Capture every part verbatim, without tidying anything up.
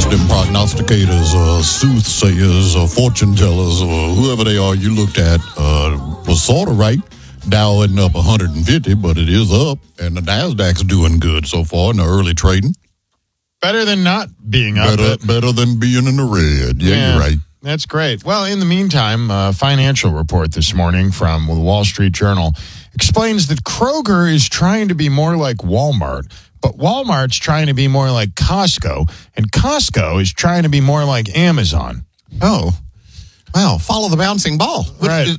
them prognosticators, uh, soothsayers, or fortune tellers, or whoever they are you looked at, uh, was sort of right. Dow isn't up one hundred fifty, but it is up, and the Nasdaq's doing good so far in the early trading. Better than not being up. Better, better than being in the red. Yeah, yeah, you're right. That's great. Well, in the meantime, a financial report this morning from the Wall Street Journal explains that Kroger is trying to be more like Walmart, but Walmart's trying to be more like Costco, and Costco is trying to be more like Amazon. Oh, wow. Follow the bouncing ball. Which, right.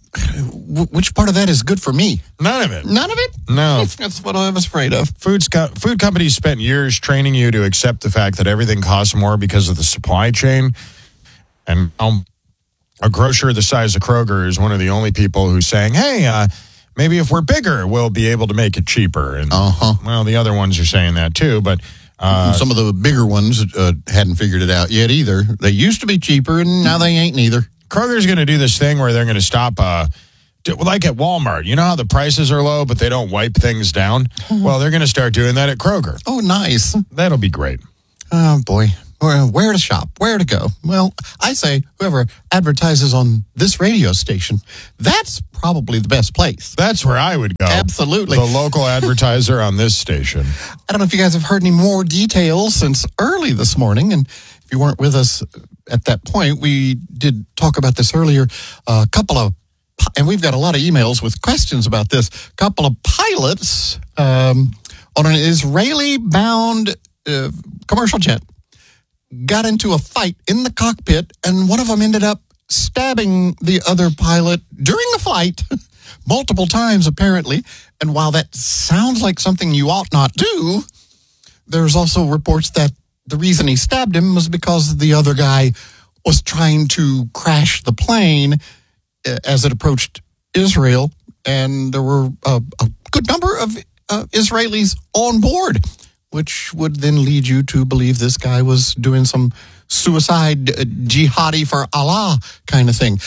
Which part of that is good for me? None of it. None of it? No. That's what I was afraid of. Food, food companies spent years training you to accept the fact that everything costs more because of the supply chain. And um, a grocer the size of Kroger is one of the only people who's saying, hey, uh, maybe if we're bigger, we'll be able to make it cheaper. And, uh-huh. Well, the other ones are saying that too, but... Uh, some of the bigger ones uh, hadn't figured it out yet either. They used to be cheaper, and now they ain't neither. Kroger's going to do this thing where they're going to stop, uh, to, like at Walmart. You know how the prices are low, but they don't wipe things down? Well, they're going to start doing that at Kroger. Oh, nice. That'll be great. Oh, boy. Where to shop? Where to go? Well, I say whoever advertises on this radio station, that's probably the best place. That's where I would go. Absolutely. The local advertiser on this station. I don't know if you guys have heard any more details since early this morning, and if you weren't with us at that point, we did talk about this earlier. A couple of, and we've got a lot of emails with questions about this, a couple of pilots um, on an Israeli-bound uh, commercial jet got into a fight in the cockpit, and one of them ended up stabbing the other pilot during the flight multiple times, apparently. And while that sounds like something you ought not do, there's also reports that the reason he stabbed him was because the other guy was trying to crash the plane as it approached Israel, and there were a, a good number of uh, Israelis on board, which would then lead you to believe this guy was doing some suicide uh, jihadi for Allah kind of thing.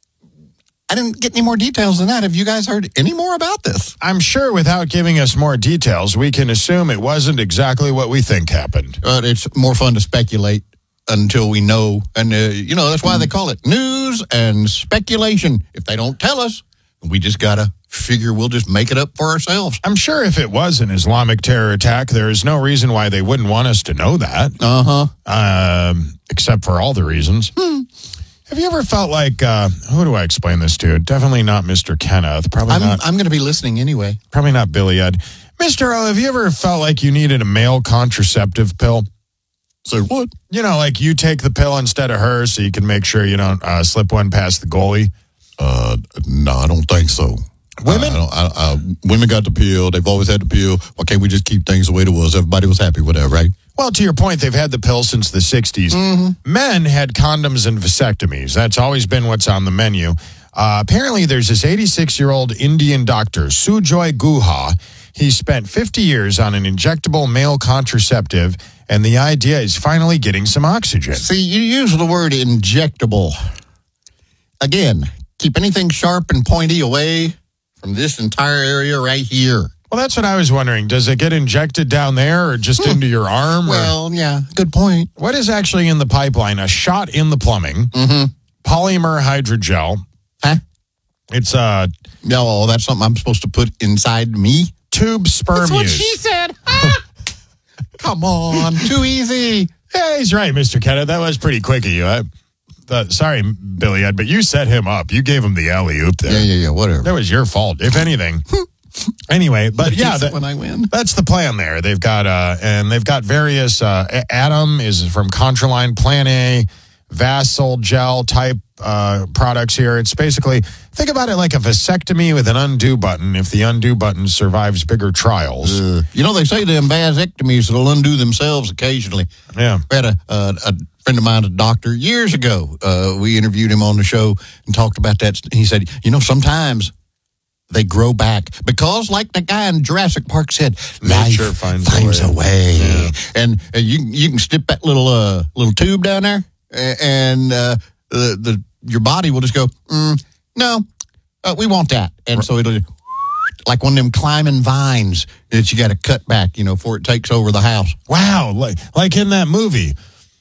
I didn't get any more details than that. Have you guys heard any more about this? I'm sure without giving us more details, we can assume it wasn't exactly what we think happened. But it's more fun to speculate until we know. And, uh, you know, that's why they call it news and speculation. If they don't tell us, we just got to figure we'll just make it up for ourselves. I'm sure if it was an Islamic terror attack, there is no reason why they wouldn't want us to know that. Uh-huh. Um, except for all the reasons. Hmm. Have you ever felt like, uh, who do I explain this to? Definitely not Mister Kenneth. Probably I'm, not. I'm going to be listening anyway. Probably not Billy Ed. Mister O, have you ever felt like you needed a male contraceptive pill? So what? You know, like you take the pill instead of her so you can make sure you don't uh, slip one past the goalie? Uh, no, I don't think so. Women? I, I, I, women got the pill. They've always had the pill. Why can't we just keep things the way it was? Everybody was happy with that, right? Well, to your point, they've had the pill since the sixties. Mm-hmm. Men had condoms and vasectomies. That's always been what's on the menu. Uh, apparently, there's this eighty-six-year-old Indian doctor, Sujoy Guha. He spent fifty years on an injectable male contraceptive, and the idea is finally getting some oxygen. See, you use the word injectable. Again, keep anything sharp and pointy away from this entire area right here. Well, that's what I was wondering. Does it get injected down there or just into your arm? Well, yeah, good point. What is actually in the pipeline? A shot in the plumbing, mm-hmm. polymer hydrogel. Huh? It's uh no, that's something I'm supposed to put inside me. Tube sperm That's what use. she said. Come on, too easy. Yeah, he's right, Mister Kenneth. That was pretty quick of you. I, uh, sorry, Billy Ed, but you set him up. You gave him the alley-oop there. Yeah, yeah, yeah, whatever. That was your fault, if anything. Anyway, but yeah, that, when I win. That's the plan there. They've got uh, and they've got various. Uh, Adam is from Contraline, Plan A, Vasol gel type uh, products here. It's basically, think about it like a vasectomy with an undo button. If the undo button survives bigger trials, uh, you know they say them vasectomies will undo themselves occasionally. Yeah, we had a, a, a friend of mine, a doctor, years ago. Uh, we interviewed him on the show and talked about that. He said, you know, sometimes they grow back because, like the guy in Jurassic Park said, nature life finds, finds a way. A way. Yeah. And uh, you you can stick that little uh, little tube down there, and uh, the the your body will just go, mm, no, uh, we want that, and so it'll like one of them climbing vines that you got to cut back, you know, before it takes over the house. Wow, like like in that movie.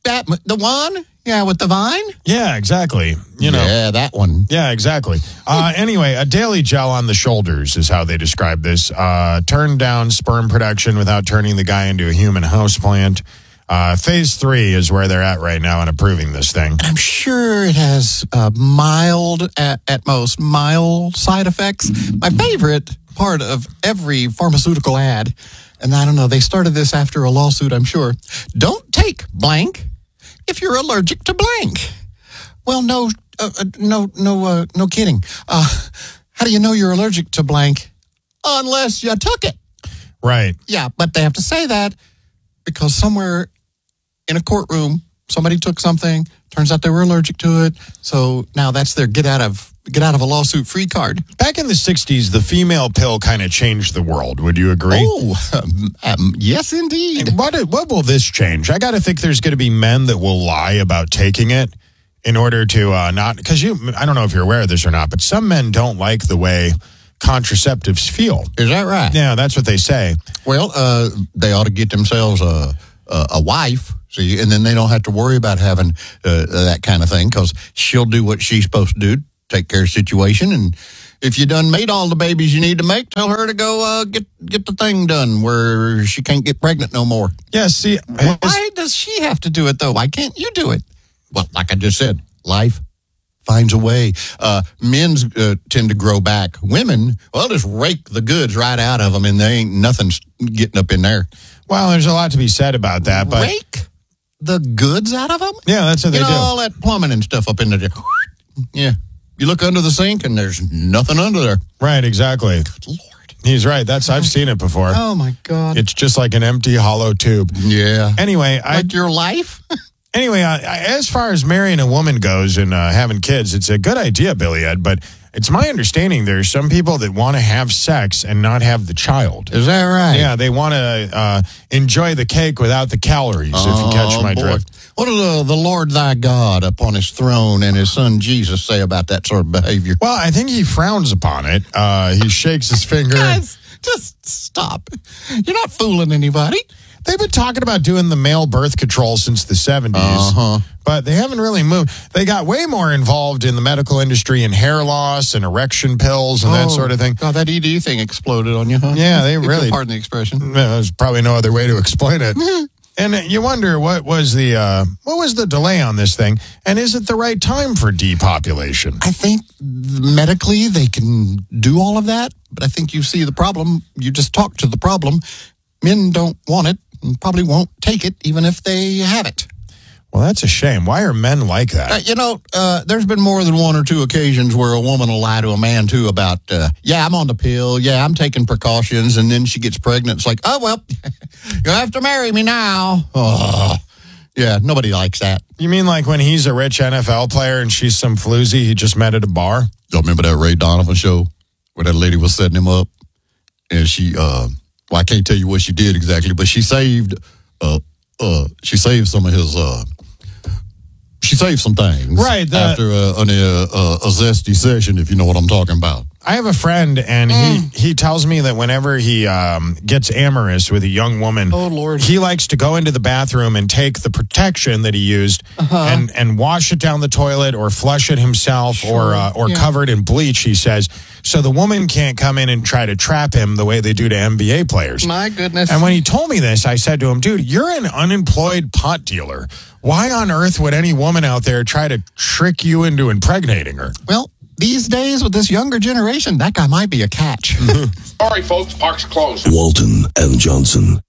that? The one? Yeah, with the vine? Yeah, exactly. You know. Yeah, that one. Yeah, exactly. Uh, anyway, a daily gel on the shoulders is how they describe this. Uh, turn down sperm production without turning the guy into a human houseplant. Uh, phase three is where they're at right now in approving this thing. I'm sure it has uh, mild, at, at most, mild side effects. My favorite part of every pharmaceutical ad, and I don't know, they started this after a lawsuit, I'm sure. Don't take blank if you're allergic to blank. Well, no, uh, uh, no, no, uh, no kidding. Uh, how do you know you're allergic to blank? Unless you took it. Right. Yeah, but they have to say that because somewhere in a courtroom, somebody took something. Turns out they were allergic to it. So now that's their get out of get out of a lawsuit free card. Back in the sixties, the female pill kind of changed the world. Would you agree? Oh, um, um, yes, indeed. What what will this change? I got to think there's going to be men that will lie about taking it in order to uh, not, because you, I don't know if you're aware of this or not, but some men don't like the way contraceptives feel. Is that right? Yeah, that's what they say. Well, uh, they ought to get themselves a a, a wife. See, and then they don't have to worry about having uh, that kind of thing because she'll do what she's supposed to do, take care of the situation. And if you done made all the babies you need to make, tell her to go uh, get get the thing done where she can't get pregnant no more. Yeah, see. Why does she have to do it, though? Why can't you do it? Well, like I just said, life finds a way. Uh, men uh, tend to grow back. Women, well, just rake the goods right out of them, and there ain't nothing getting up in there. Well, there's a lot to be said about that. But rake the goods out of them? Yeah, that's what you they know, do. all that plumbing and stuff up in there. Yeah. You look under the sink, and there's nothing under there. Right, exactly. Good Lord. He's right. That's I've seen it before. Oh, my God. It's just like an empty, hollow tube. Yeah. Anyway, I... Like your life? Anyway, I, I, as far as marrying a woman goes and uh, having kids, it's a good idea, Billy Ed, but it's my understanding there's some people that want to have sex and not have the child. Is that right? Yeah, they want to uh, enjoy the cake without the calories, oh, if you catch my boy. drift. What does the, the Lord thy God upon his throne and his son Jesus say about that sort of behavior? Well, I think he frowns upon it. Uh, he shakes his finger. Guys, just stop. You're not fooling anybody. They've been talking about doing the male birth control since the seventies, uh-huh. but they haven't really moved. They got way more involved in the medical industry and hair loss and erection pills and oh, that sort of thing. God, that E D thing exploded on you, huh? Yeah, they really... Pardon the expression. There's probably no other way to explain it. And you wonder what was the uh, what was the delay on this thing, and is it the right time for depopulation? I think medically they can do all of that, but I think you see the problem. You just talk to the problem. Men don't want it and probably won't take it even if they have it. Well, that's a shame. Why are men like that? Uh, you know, uh, there's been more than one or two occasions where a woman will lie to a man, too, about, uh, yeah, I'm on the pill. Yeah, I'm taking precautions. And then she gets pregnant. It's like, oh, well, you'll have to marry me now. Oh, yeah, nobody likes that. You mean like when he's a rich N F L player and she's some floozy he just met at a bar? Y'all remember that Ray Donovan show where that lady was setting him up? And she, uh, well, I can't tell you what she did exactly, but she saved, uh, uh, she saved some of his, uh, she saved some things. Right. The, after uh, an, uh, a zesty session, if you know what I'm talking about. I have a friend, and mm. he, he tells me that whenever he um, gets amorous with a young woman, oh, Lord. he likes to go into the bathroom and take the protection that he used uh-huh. and, and wash it down the toilet or flush it himself sure. or uh, or yeah. cover it in bleach, he says, so the woman can't come in and try to trap him the way they do to N B A players. My goodness. And when he told me this, I said to him, dude, you're an unemployed pot dealer. Why on earth would any woman out there try to trick you into impregnating her? Well, these days with this younger generation, that guy might be a catch. Sorry, folks, park's closed. Walton and Johnson.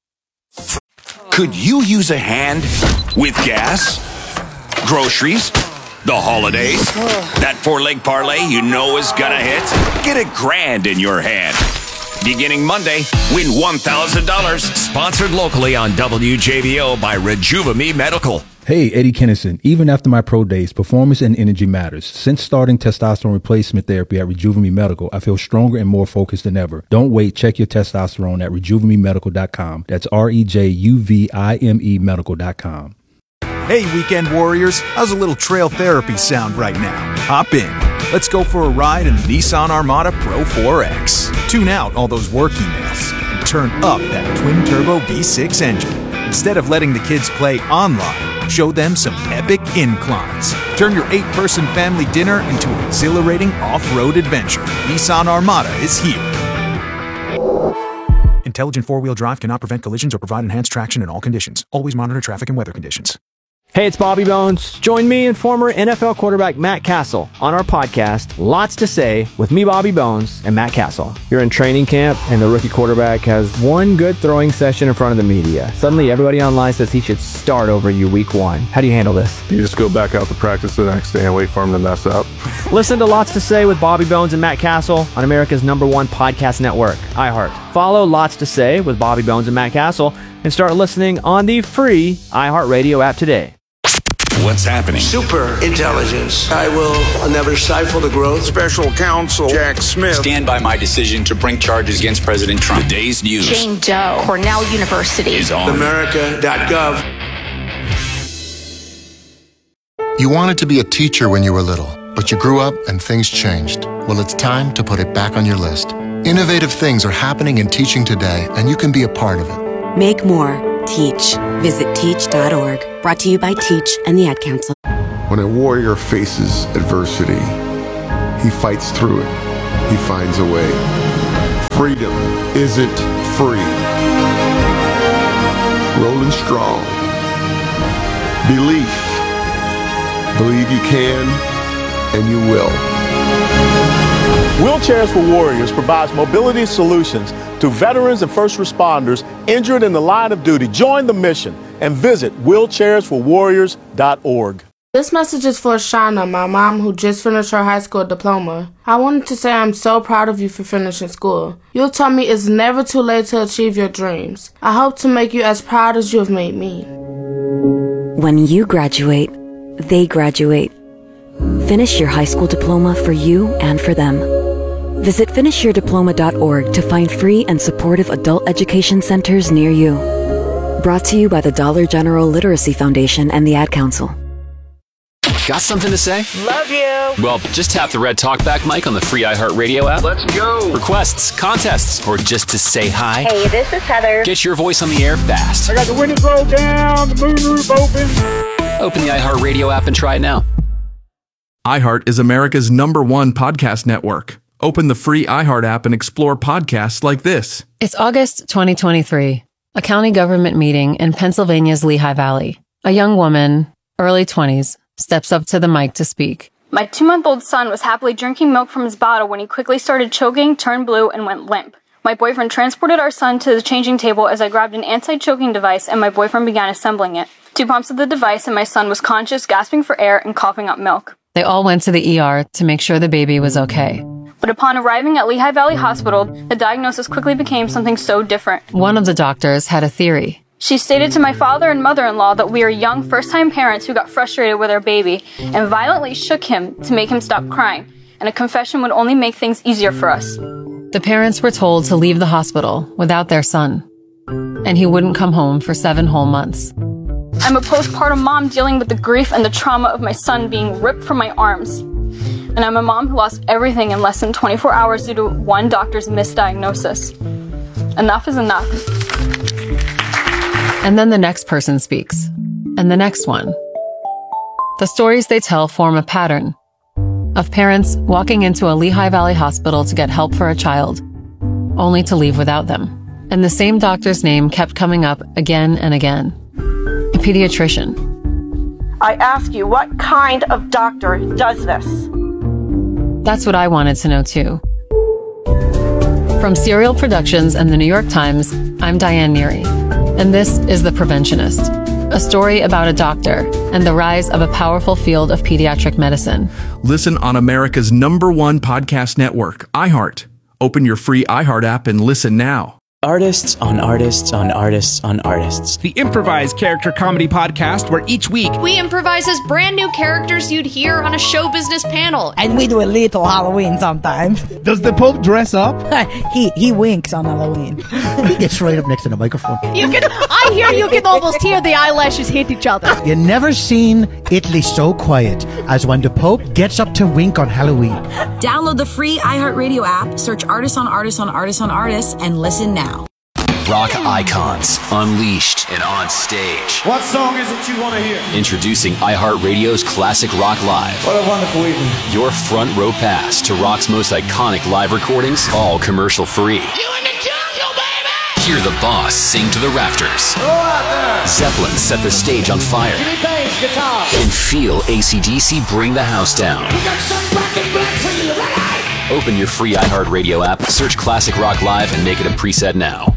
Could you use a hand with gas, groceries, the holidays? That four-leg parlay you know is gonna hit? Get a grand in your hand. Beginning Monday, win one thousand dollars. Sponsored locally on W J B O by Rejuvame Medical. Hey, Eddie Kennison. Even after my pro days, performance and energy matters. Since starting testosterone replacement therapy at Rejuvame Medical, I feel stronger and more focused than ever. Don't wait. Check your testosterone at rejuvame medical dot com. That's R E J U V I M E medical dot com. Hey, weekend warriors. How's a little trail therapy sound right now? Hop in. Let's go for a ride in the Nissan Armada Pro four X. Tune out all those work emails and turn up that twin-turbo V six engine. Instead of letting the kids play online, show them some epic inclines. Turn your eight-person family dinner into an exhilarating off-road adventure. Nissan Armada is here. Intelligent four-wheel drive cannot prevent collisions or provide enhanced traction in all conditions. Always monitor traffic and weather conditions. Hey, it's Bobby Bones. Join me and former N F L quarterback Matt Castle on our podcast, Lots to Say, with me, Bobby Bones, and Matt Castle. You're in training camp, and the rookie quarterback has one good throwing session in front of the media. Suddenly, everybody online says he should start over you week one. How do you handle this? You just go back out to practice the next day and wait for him to mess up. Listen to Lots to Say with Bobby Bones and Matt Castle on America's number one podcast network, iHeart. Follow Lots to Say with Bobby Bones and Matt Castle and start listening on the free iHeartRadio app today. What's happening? Super intelligence. I will never stifle the growth. Special counsel Jack Smith. Stand by my decision to bring charges against President Trump. The day's news. Jane Doe, Cornell University. Is on America dot gov. You wanted to be a teacher when you were little, but you grew up and things changed. Well, it's time to put it back on your list. Innovative things are happening in teaching today, and you can be a part of it. Make more. Teach. Visit teach dot org. Brought to you by Teach and the Ad Council. When a warrior faces adversity, he fights through it. He finds a way. Freedom isn't free. Rolling strong. Belief. Believe you can, and you will. Wheelchairs for Warriors provides mobility solutions to veterans and first responders injured in the line of duty. Join the mission and visit wheelchairs for warriors dot org. This message is for Shauna, my mom who just finished her high school diploma. I wanted to say I'm so proud of you for finishing school. You told me it's never too late to achieve your dreams. I hope to make you as proud as you have made me. When you graduate, they graduate. Finish your high school diploma for you and for them. Visit finish your diploma dot org to find free and supportive adult education centers near you. Brought to you by the Dollar General Literacy Foundation and the Ad Council. Got something to say? Love you. Well, just tap the red talkback mic on the free iHeartRadio app. Let's go. Requests, contests, or just to say hi. Hey, this is Heather. Get your voice on the air fast. I got the windows rolled down, the moonroof open. Open the iHeartRadio app and try it now. iHeart is America's number one podcast network. Open the free iHeart app and explore podcasts like this. It's August twenty twenty-three, a county government meeting in Pennsylvania's Lehigh Valley. A young woman, early twenties, steps up to the mic to speak. My two-month-old son was happily drinking milk from his bottle when he quickly started choking, turned blue, and went limp. My boyfriend transported our son to the changing table as I grabbed an anti-choking device and my boyfriend began assembling it. Two pumps of the device and my son was conscious, gasping for air, and coughing up milk. They all went to the E R to make sure the baby was okay. But upon arriving at Lehigh Valley Hospital, the diagnosis quickly became something so different. One of the doctors had a theory. She stated to my father and mother-in-law that we are young first-time parents who got frustrated with our baby and violently shook him to make him stop crying, and a confession would only make things easier for us. The parents were told to leave the hospital without their son, and he wouldn't come home for seven whole months. I'm a postpartum mom dealing with the grief and the trauma of my son being ripped from my arms. And I'm a mom who lost everything in less than twenty-four hours due to one doctor's misdiagnosis. Enough is enough. And then the next person speaks. And the next one. The stories they tell form a pattern of parents walking into a Lehigh Valley hospital to get help for a child, only to leave without them. And the same doctor's name kept coming up again and again. A pediatrician. I ask you, what kind of doctor does this? That's what I wanted to know too. From Serial Productions and the New York Times, I'm Diane Neary, and this is The Preventionist, a story about a doctor and the rise of a powerful field of pediatric medicine. Listen on America's number one podcast network, iHeart. Open your free iHeart app and listen now. Artists on artists on artists on artists. The improvised character comedy podcast where each week we improvise as brand new characters you'd hear on a show business panel. And we do a little Halloween sometimes. Does the Pope dress up? he he winks on Halloween. He gets right up next to the microphone. You can I hear you can almost hear the eyelashes hit each other. You never seen Italy so quiet as when the Pope gets up to wink on Halloween. Download the free iHeartRadio app, search Artists on Artists on Artists on Artists, and listen now. rock icons unleashed and on stage. What song is it you want to hear? Introducing iHeartRadio's Classic Rock Live. What a wonderful evening. Your front row pass to rock's most iconic live recordings, all commercial free. You in the jungle, baby! Hear the boss sing to the rafters. Go out there! Zeppelin set the stage on fire. Give me bass, guitar. And feel A C D C bring the house down. We got some black and black for you, right? Open your free iHeartRadio app, search Classic Rock Live, and make it a preset now.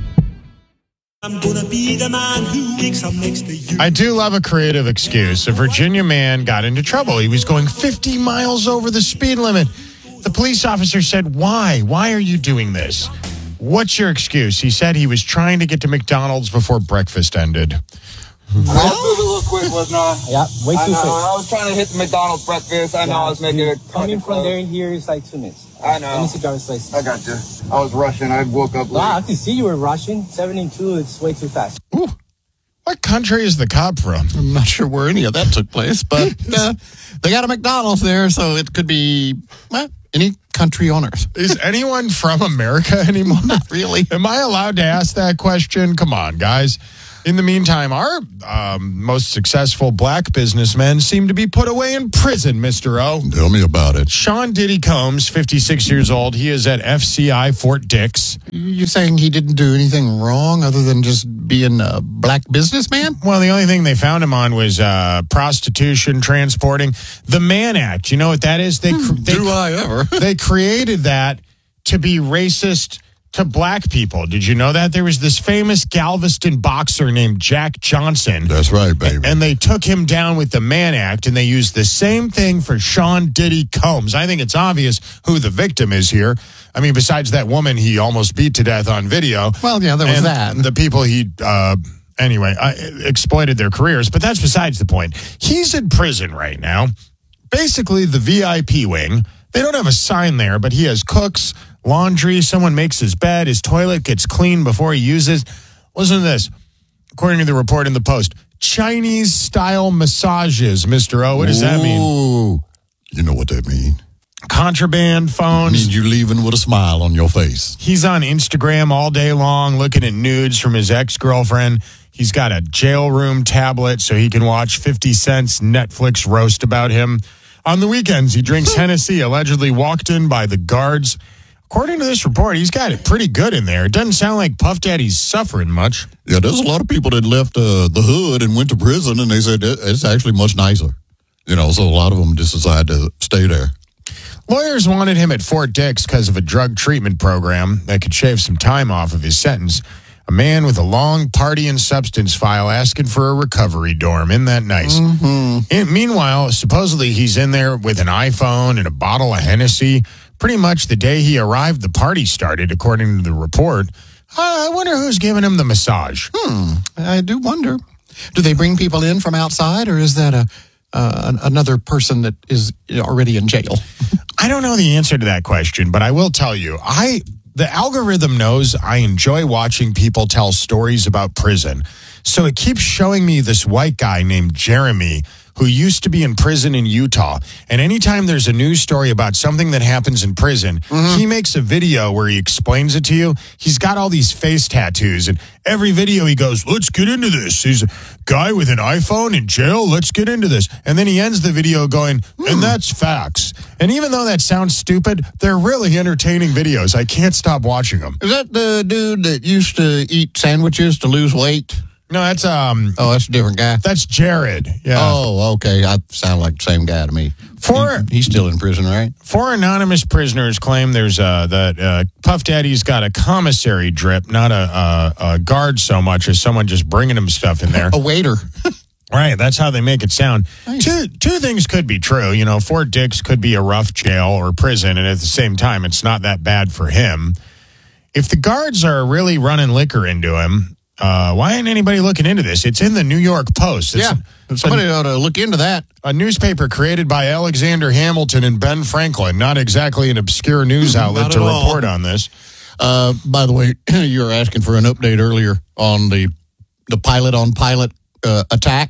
I'm gonna be the man who wakes up next to you. I do love a creative excuse. A Virginia man got into trouble. He was going fifty miles over the speed limit. The police officer said, why? Why are you doing this? What's your excuse? He said he was trying to get to McDonald's before breakfast ended. I was moving a little quick, wasn't I? Yeah, way too I know. quick. I was trying to hit the McDonald's breakfast. I know Yeah, I was making it. Coming from there and here is like two minutes. I know. Let me see driver's license. I got you. I was rushing. I woke up late. Wow, I can see you were rushing. seventy-two, it's way too fast. Ooh. What country is the cop from? I'm not sure where any of that took place, but uh, they got a McDonald's there, so it could be well, any country on earth. Is anyone from America anymore? Not really. Am I allowed to ask that question? Come on, guys. In the meantime, our um, most successful black businessmen seem to be put away in prison, Mister O. Tell me about it. Sean Diddy Combs, fifty-six years old. He is at F C I Fort Dix. You're saying he didn't do anything wrong other than just being a black businessman? Well, the only thing they found him on was uh, prostitution, transporting. The Mann Act. You know what that is? They, cr- they Do I ever? They created that to be racist to black people. Did you know that? There was this famous Galveston boxer named Jack Johnson. That's right, baby. And they took him down with the Mann Act, and they used the same thing for Sean Diddy Combs. I think it's obvious who the victim is here. I mean, besides that woman he almost beat to death on video. Well, yeah, there was and that. The people he, uh, anyway, uh, exploited their careers, but that's besides the point. He's in prison right now. Basically, the V I P wing. They don't have a sign there, but he has cooks, laundry, someone makes his bed, his toilet gets cleaned before he uses. Listen to this. According to the report in the Post, Chinese-style massages, Mister O. What does that mean? Ooh, you know what that means. Contraband phones. It means you're leaving with a smile on your face. He's on Instagram all day long looking at nudes from his ex-girlfriend. He's got a jail room tablet so he can watch fifty Cent's Netflix roast about him. On the weekends, he drinks Hennessy, allegedly walked in by the guards. According to this report, he's got it pretty good in there. It doesn't sound like Puff Daddy's suffering much. Yeah, there's a lot of people that left uh, the hood and went to prison, and they said it's actually much nicer. You know, so a lot of them just decided to stay there. Lawyers wanted him at Fort Dix because of a drug treatment program that could shave some time off of his sentence. A man with a long party and substance file asking for a recovery dorm. Isn't that nice? Mm-hmm. And meanwhile, supposedly he's in there with an iPhone and a bottle of Hennessy. Pretty much the day he arrived, the party started, according to the report. Uh, I wonder who's giving him the massage. Hmm. I do wonder. Do they bring people in from outside, or is that a uh, another person that is already in jail? I don't know the answer to that question, but I will tell you, I the algorithm knows I enjoy watching people tell stories about prison. So it keeps showing me this white guy named Jeremy who used to be in prison in Utah. And anytime there's a news story about something that happens in prison, mm-hmm. he makes a video where he explains it to you. He's got all these face tattoos, and every video he goes, let's get into this. He's a guy with an iPhone in jail. Let's get into this. And then he ends the video going, mm. and that's facts. And even though that sounds stupid, they're really entertaining videos. I can't stop watching them. Is that the dude that used to eat sandwiches to lose weight? No, that's um. Oh, that's a different guy. That's Jared. Yeah. Oh, okay. I sound like the same guy to me. Four. He, he's still in prison, right? Four anonymous prisoners claim there's uh that uh, Puff Daddy's got a commissary drip, not a, a, a guard so much as someone just bringing him stuff in there. A waiter. Right. That's how they make it sound. Nice. Two two things could be true. You know, Fort Dix could be a rough jail or prison, and at the same time, it's not that bad for him. If the guards are really running liquor into him. Uh, why ain't anybody looking into this? It's in the New York Post. It's yeah, a, somebody a, ought to look into that. A newspaper created by Alexander Hamilton and Ben Franklin. Not exactly an obscure news outlet to report on this. Uh, by the way, you were asking for an update earlier on the the pilot on pilot uh, attack.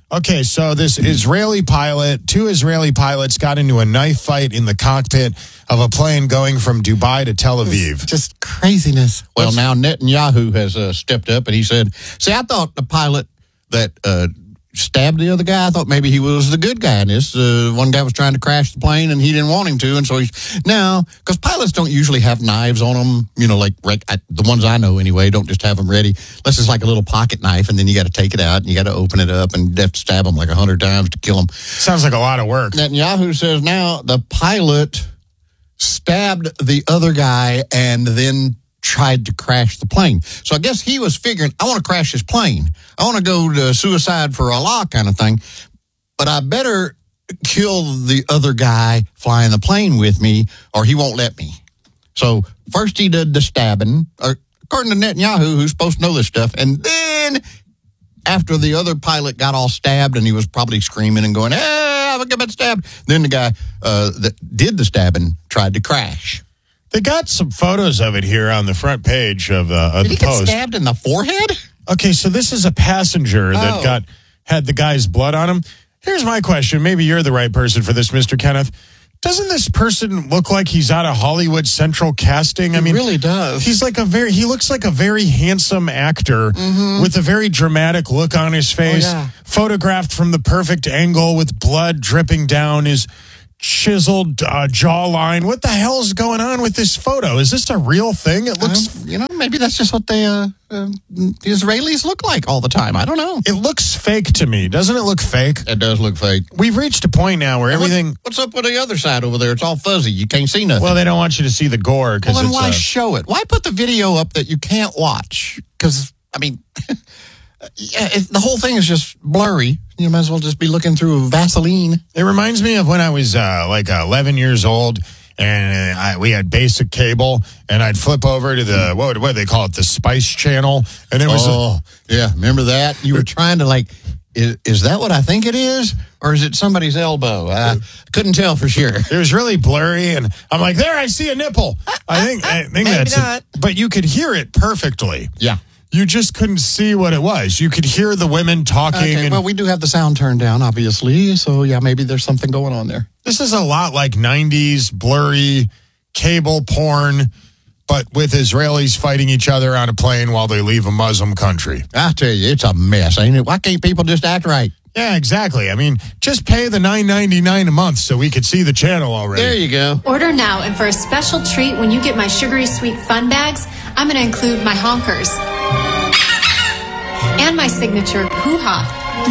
Okay, so this Israeli pilot, two Israeli pilots got into a knife fight in the cockpit of a plane going from Dubai to Tel Aviv. Just craziness. Well, now Netanyahu has uh, stepped up and he said, see, I thought the pilot that uh, stabbed the other guy, I thought maybe he was the good guy in this. Uh, one guy was trying to crash the plane and he didn't want him to. And so he's now, because pilots don't usually have knives on them, you know, like I, the ones I know anyway, don't just have them ready. Unless it's like a little pocket knife and then you got to take it out and you got to open it up and you have to stab them like a hundred times to kill them. Sounds like a lot of work. Netanyahu says now the pilot stabbed the other guy and then tried to crash the plane. So I guess he was figuring, I want to crash this plane. I want to go to suicide for Allah kind of thing, but I better kill the other guy flying the plane with me or he won't let me. So first he did the stabbing, or according to Netanyahu, who's supposed to know this stuff, and then after the other pilot got all stabbed and he was probably screaming and going, hey, I'm going to get stabbed, then the guy uh, that did the stabbing tried to crash. They got some photos of it here on the front page of, uh, of Did the he get Post. stabbed in the forehead? Okay, so this is a passenger that Oh. got had the guy's blood on him. Here's my question. Maybe you're the right person for this, Mister Kenneth. Doesn't this person look like he's out of Hollywood Central Casting? I He mean, really does. He's like a very, he looks like a very handsome actor Mhm. with a very dramatic look on his face, Oh, yeah. photographed from the perfect angle with blood dripping down his chiseled uh, jawline. What the hell is going on with this photo? Is this a real thing? It looks, Um, you know, maybe that's just what they, uh, uh, the Israelis look like all the time. I don't know. it looks fake to me. Doesn't it look fake? It does look fake. We've reached a point now where What- everything, What's up with the other side over there? It's all fuzzy. You can't see nothing. well, they don't want you to see the gore because Well, then it's why uh, show it? Why put the video up that you can't watch? Because, I mean, yeah, it, the whole thing is just blurry. You might as well just be looking through Vaseline. It reminds me of when I was uh, like uh, eleven years old, and I, we had basic cable, and I'd flip over to the what what do they call it, the Spice Channel, and it was Oh, yeah. Remember that? You were trying to like, is, is that what I think it is? Or is it somebody's elbow? I couldn't tell for sure. it was really blurry, and I'm like, there, I see a nipple. I think I think Maybe that's not. it. But you could hear it perfectly. Yeah. You just couldn't see what it was. You could hear the women talking. Okay, and well, we do have the sound turned down, obviously. So, yeah, maybe there's something going on there. this is a lot like nineties blurry cable porn, but with Israelis fighting each other on a plane while they leave a Muslim country. I tell you, it's a mess, ain't it? Why can't people just act right? Yeah, exactly. I mean, just pay the nine ninety-nine a month so we could see the channel already. There you go. Order now, and for a special treat, when you get my sugary sweet fun bags, I'm going to include my honkers and my signature hoo-ha.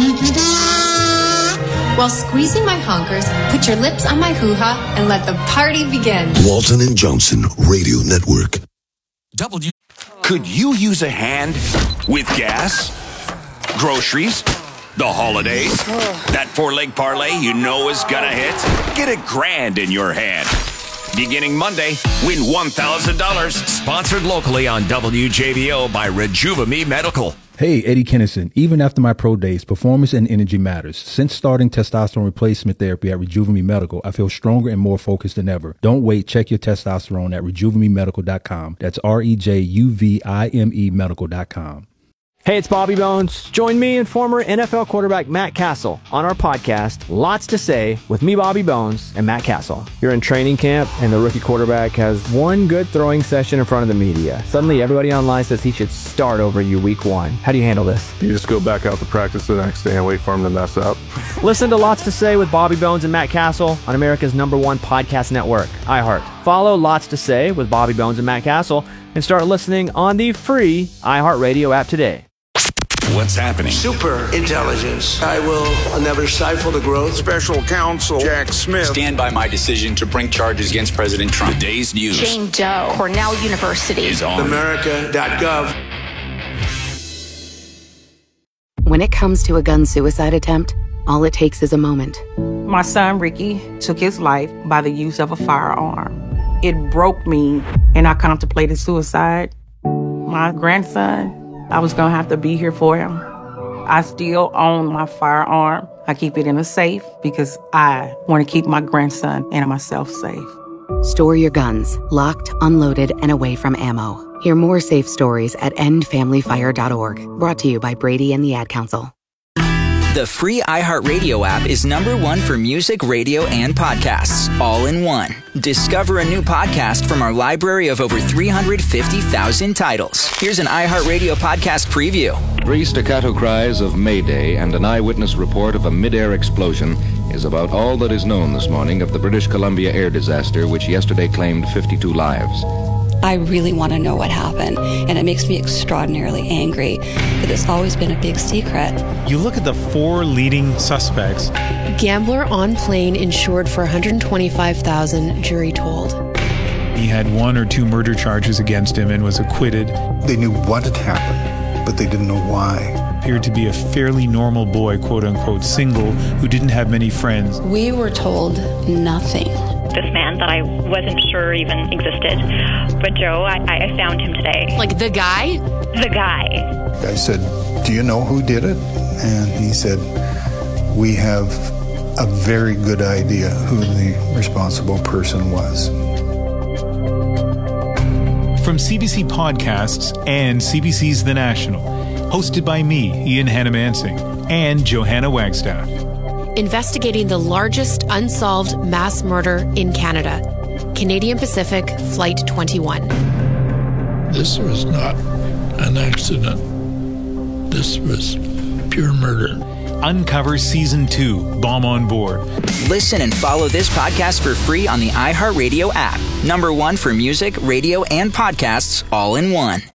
While squeezing my honkers, put your lips on my hoo-ha and let the party begin. Walton and Johnson Radio Network. W. Could you use a hand with gas, groceries, the holidays, that four-leg parlay you know is gonna hit? Get a grand in your hand. Beginning Monday, win one thousand dollars. Sponsored locally on W J B O by Rejuvame Medical. Hey, Eddie Kennison. Even after my pro days, performance and energy matters. Since starting testosterone replacement therapy at Rejuvame Medical, I feel stronger and more focused than ever. Don't wait. Check your testosterone at rejuvame medical dot com. That's R E J U V I M E medical dot com. Hey, it's Bobby Bones. Join me and former N F L quarterback Matt Castle on our podcast, Lots to Say, with me, Bobby Bones, and Matt Castle. You're in training camp, and the rookie quarterback has one good throwing session in front of the media. Suddenly, everybody online says he should start over you week one. How do you handle this? You just go back out to practice the next day and wait for him to mess up. Listen to Lots to Say with Bobby Bones and Matt Castle on America's number one podcast network, iHeart. Follow Lots to Say with Bobby Bones and Matt Castle and start listening on the free iHeartRadio app today. What's happening? Super intelligence. I will never stifle the growth. Special counsel Jack Smith. Stand by my decision to bring charges against President Trump. The day's news. Jane Doe, Cornell University. Is on. America dot gov. When it comes to a gun suicide attempt, all it takes is a moment. My son, Ricky, took his life by the use of a firearm. It broke me, and I contemplated suicide. My grandson, I was going to have to be here for him. I still own my firearm. I keep it in a safe because I want to keep my grandson and myself safe. Store your guns, locked, unloaded, and away from ammo. Hear more safe stories at end family fire dot org. Brought to you by Brady and the Ad Council. The free iHeartRadio app is number one for music, radio, and podcasts, all in one. Discover a new podcast from our library of over three hundred fifty thousand titles. Here's an iHeartRadio podcast preview. Three staccato cries of Mayday and an eyewitness report of a mid-air explosion is about all that is known this morning of the British Columbia air disaster, which yesterday claimed fifty-two lives. I really want to know what happened, and it makes me extraordinarily angry that it's always been a big secret. You look at the four leading suspects. Gambler on plane insured for one hundred twenty-five thousand dollars, jury told. He had one or two murder charges against him and was acquitted. They knew what had happened, but they didn't know why. Appeared to be a fairly normal boy, quote-unquote, single, who didn't have many friends. We were told nothing. This man that I wasn't sure even existed. But Joe, I, I found him today. Like the guy? The guy. I said, do you know who did it? And he said, we have a very good idea who the responsible person was. From C B C Podcasts and C B C's The National, hosted by me, Ian Hannamansing, and Johanna Wagstaff. Investigating the largest unsolved mass murder in Canada. Canadian Pacific Flight twenty-one. This was not an accident. This was pure murder. Uncover Season two, Bomb on Board. Listen and follow this podcast for free on the iHeartRadio app. Number one for music, radio, and podcasts, all in one.